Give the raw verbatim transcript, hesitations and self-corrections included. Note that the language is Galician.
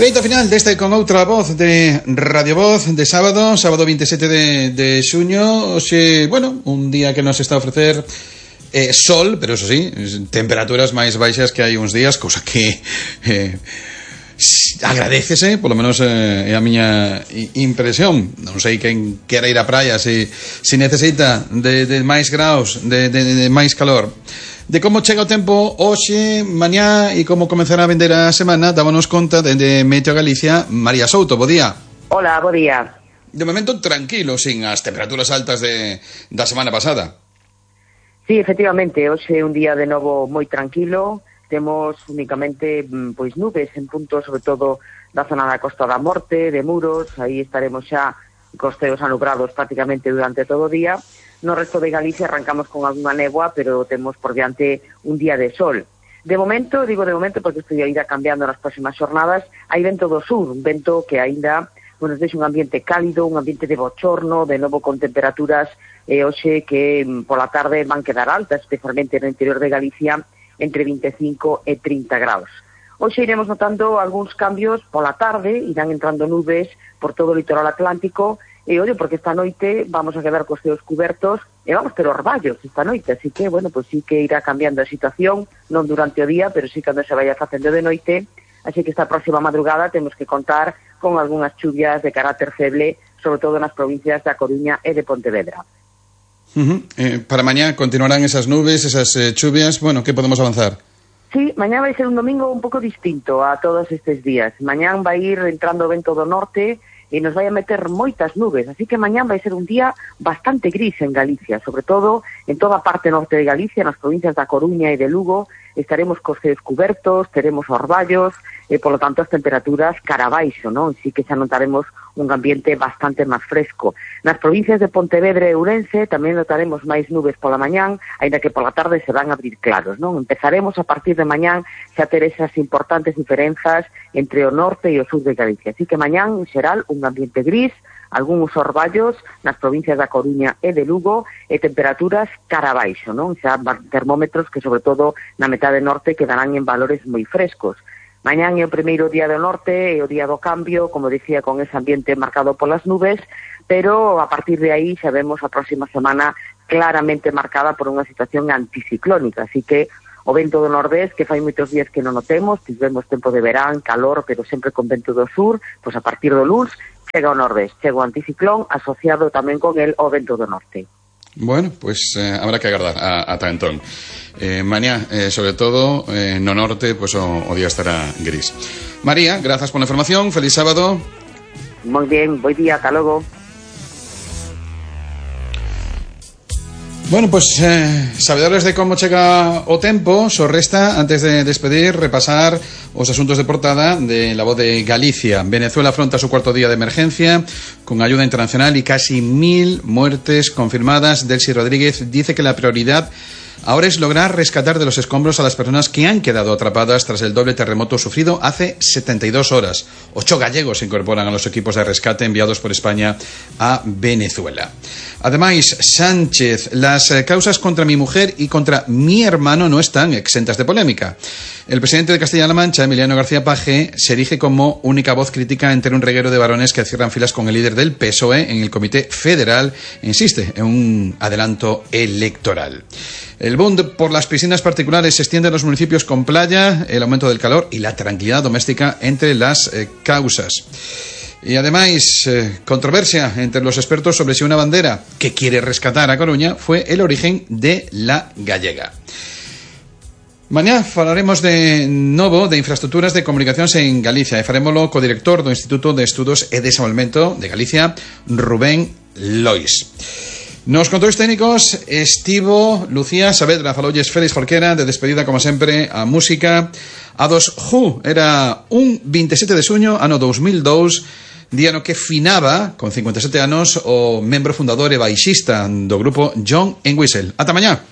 Treito final deste con outra voz de Radio Voz de sábado, sábado veintisiete de, de xuño. Oxe, bueno, un día que nos está a ofrecer eh, sol, pero eso sí, temperaturas máis baixas que hai uns días, cousa que eh, agradécese, polo menos eh, é a miña impresión. Non sei quen quera ir á praia se, se necesita de, de máis graus, de, de, de máis calor. De como chega o tempo hoxe, mañá e como comenzará a vender a semana, dámonos conta dende Meteo Galicia, María Souto, bo día. Hola, bo día. De momento tranquilo, sin as temperaturas altas de, da semana pasada. Sí, efectivamente, hoxe é un día de novo moi tranquilo. Temos únicamente pois nubes en punto, sobre todo da zona da Costa da Morte, de Muros. Aí estaremos xa costeos anubrados prácticamente durante todo o día. No resto de Galicia arrancamos con algunha néboa, pero temos por diante un día de sol. De momento, digo de momento porque isto irá cambiando nas próximas xornadas, hai vento do sur, un vento que aínda bueno, deixa un ambiente cálido, un ambiente de bochorno, de novo con temperaturas eh, hoxe que pola tarde van quedar altas, especialmente no interior de Galicia, entre vinte e cinco e trinta graus. Hoxe iremos notando algúns cambios pola tarde, irán entrando nubes por todo o litoral atlántico, e ollo, porque esta noite vamos a quedar cos ceos cubertos e vamos ter orballos esta noite, así que, bueno, pues sí que irá cambiando a situación, non durante o día, pero sí cando se vaya facendo de noite, así que esta próxima madrugada temos que contar con algunhas chuvias de carácter feble, sobre todo nas provincias da Coruña e de Pontevedra. Uh-huh. Eh, para mañá continuarán esas nubes, esas eh, chuvias, bueno, que podemos avanzar? Sí, mañá vai ser un domingo un pouco distinto a todos estes días. Mañán vai ir entrando o vento do norte e nos vai a meter moitas nubes, así que mañán vai ser un día bastante gris en Galicia, sobre todo en toda a parte norte de Galicia, nas provincias da Coruña e de Lugo, estaremos cos ceos cubertos, teremos orballos, e polo tanto as temperaturas cara abaixo, non? Así que xa notaremos un ambiente bastante máis fresco. Nas provincias de Pontevedra e Ourense tamén notaremos máis nubes pola mañán, aínda que pola tarde se van a abrir claros, non? Empezaremos a partir de mañán xa ter esas importantes diferenzas entre o norte e o sur de Galicia. Así que mañán, en xeral, un ambiente gris, algúns orballos nas provincias da Coruña e de Lugo e temperaturas cara abaixo, non? Xa termómetros que, sobre todo, na metade norte quedarán en valores moi frescos. Mañán é o primeiro día do norte, é o día do cambio, como dicía, con ese ambiente marcado polas nubes, pero a partir de aí xa vemos a próxima semana claramente marcada por unha situación anticiclónica, así que o vento do nordés, que fai moitos días que non o temos, tivemos tempo de verán, calor, pero sempre con vento do sur, pois a partir do luns chega o nordés, chega o anticiclón asociado tamén con el o vento do norte. Bueno, pues eh, habrá que agardar a, ata entón. Eh, mañá, eh, sobre todo, eh, no norte, pues o, o día estará gris. María, grazas pola información, feliz sábado. Moi bien, boi día, ata logo. Bueno, pues eh, sabedores de como chega o tempo, só resta, antes de despedir, repasar os asuntos de portada de La Voz de Galicia. Venezuela afronta su cuarto día de emergencia con ayuda internacional y casi mil muertes confirmadas. Delcy Rodríguez dice que la prioridad ahora es lograr rescatar de los escombros a las personas que han quedado atrapadas tras el doble terremoto sufrido hace setenta y dos horas. Ocho gallegos se incorporan a los equipos de rescate enviados por España a Venezuela. Además, Sánchez, las causas contra mi mujer y contra mi hermano no están exentas de polémica. El presidente de Castilla-La Mancha, Emiliano García Paje, se erige como única voz crítica entre un reguero de varones que cierran filas con el líder del P S O E en el Comité Federal e insiste en un adelanto electoral. El boom por las piscinas particulares se extiende a los municipios con playa, el aumento del calor y la tranquilidad doméstica entre las eh, causas. Y además, eh, controversia entre los expertos sobre si una bandera que quiere rescatar a Coruña fue el origen de la gallega. Mañá falaremos de novo de infraestructuras de comunicacións en Galicia e farémolo co director do Instituto de Estudos e Desenvolvemento de Galicia, Rubén Lois. Nos controles técnicos estivo Lucía Saavedra, faloulles Félix Jorquera, de despedida como sempre a música a dos Who. Era un veintisiete de xuño, ano dous mil dous, día no que finaba con cincuenta e sete anos o membro fundador e baixista do grupo John Entwistle. Ata mañá.